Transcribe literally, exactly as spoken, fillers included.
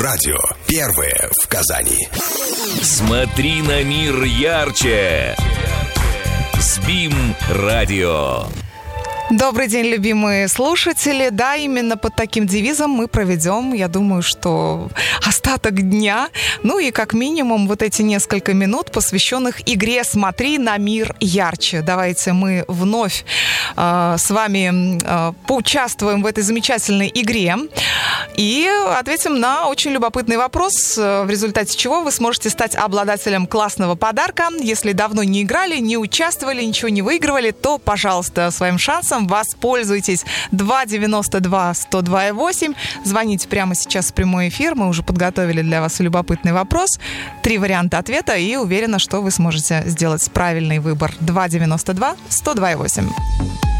Радио первое в Казани. Смотри на мир ярче с БИМ-радио. Добрый день, любимые слушатели. Да, именно под таким девизом мы проведем, я думаю, что остаток дня. Ну и как минимум вот эти несколько минут, посвященных игре «Смотри на мир ярче». Давайте мы вновь э, с вами э, поучаствуем в этой замечательной игре и ответим на очень любопытный вопрос, в результате чего вы сможете стать обладателем классного подарка. Если давно не играли, не участвовали, ничего не выигрывали, то, пожалуйста, своим шансом воспользуйтесь. Два девяносто два сто два и восемь. Звоните прямо сейчас в прямой эфир. Мы уже подготовили для вас любопытный вопрос. Три варианта ответа, и уверена, что вы сможете сделать правильный выбор. Два девяносто два сто два и восемь.